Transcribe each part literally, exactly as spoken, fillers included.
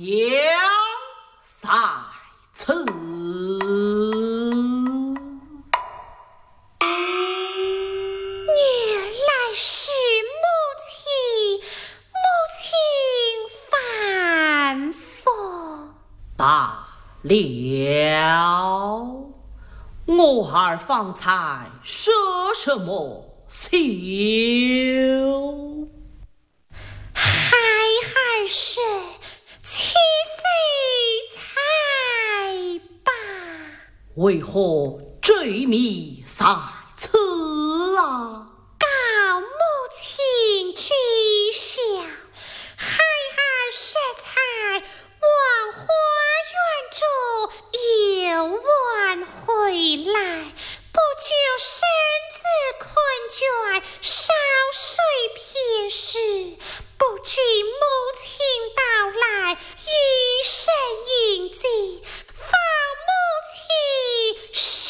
杨在此。 原来是母亲，母亲反复。 罢了，我儿方才说什么休？ 孩儿是七岁才罢， 为何追迷在此啊？ 告母亲知晓，孩儿适才往花园中游玩回来，不久身子困倦，稍睡片时，不知母亲到来，于是应记，放母亲须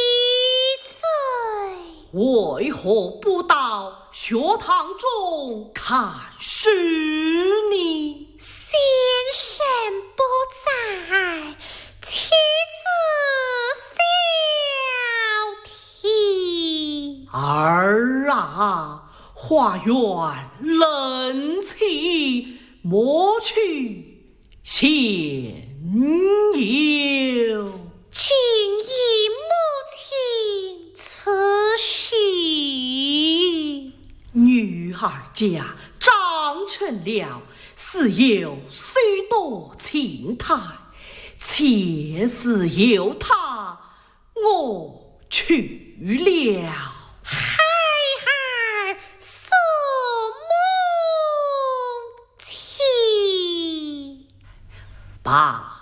罪。 为何不到学堂中看书呢？ 先生不在，妻子小题。 儿啊，花园冷气，莫去闲游。 请依母亲此许。 女儿家长成了，似有许多情态，妾似有他，我去了。 孩儿诉母亲。 罢